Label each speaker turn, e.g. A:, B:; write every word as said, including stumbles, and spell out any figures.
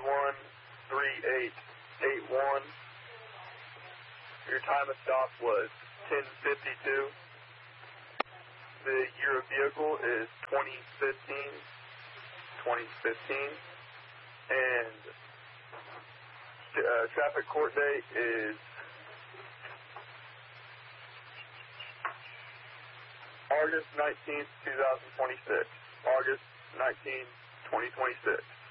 A: one three eight eight one. Your time of stop was ten fifty-two. The year of vehicle is twenty fifteen. twenty fifteen. And uh, traffic court date is August nineteenth, two thousand twenty-six. August nineteenth, twenty twenty-six.